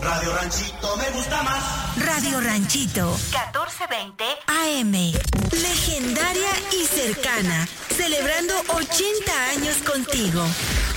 Radio Ranchito me gusta más. Radio Ranchito, 1420 AM. Legendaria y cercana, celebrando 80 años contigo.